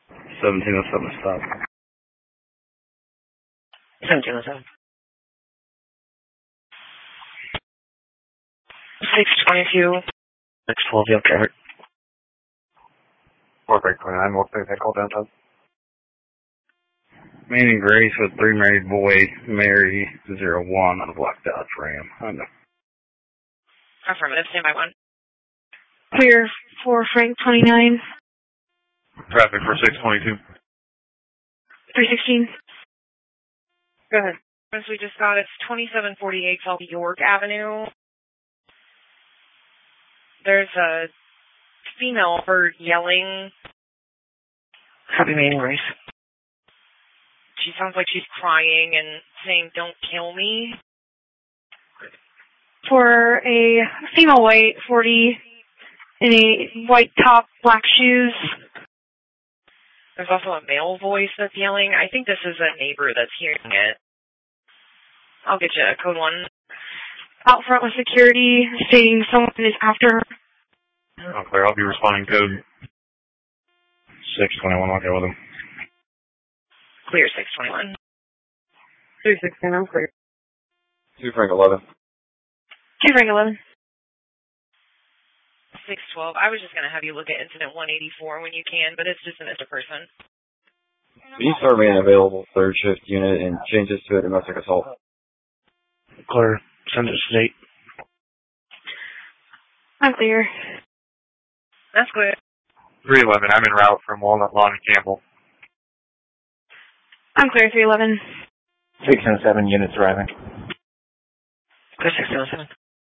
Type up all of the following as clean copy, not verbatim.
1707 stop. 1707. 622. 612, yep, traffic. 429, we'll take that call downtown. Main and Grace with 3 married boy, Mary 01 on a black Dodge Ram. I know. Affirmative, stand by 1. Clear for Frank 29. Traffic for 622. 316. Go ahead. As we just got, it's 2748 South York Avenue. There's a female bird yelling. Copy, Main and Grace. She sounds like she's crying and saying, "Don't kill me." For a female white, 40, in a white top, black shoes. There's also a male voice that's yelling. I think this is a neighbor that's hearing it. I'll get you a code 1. Out front with security, stating someone is after her. Oh, clear. I'll be responding code 621, I'll go with him. Clear 621. 316, I'm clear. 2 Frank 11. 2 Frank 11. 612. I was just going to have you look at incident 184 when you can, but it's just a missed person. Can you start me an available third shift unit and change this to a domestic assault? Clear. Send it to state. I'm clear. That's clear. 311, I'm en route from Walnut Lawn and Campbell. I'm clear, 311. 607 units arriving. Clear 607.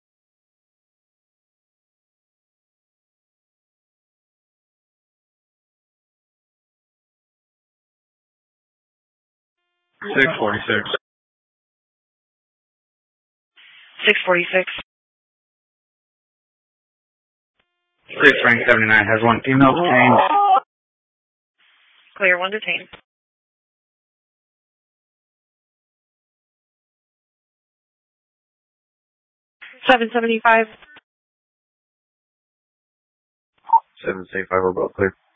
646. 646. 6 Frank 79 has 1 female detained. Clear 1 detained. 775. 775, we're both clear.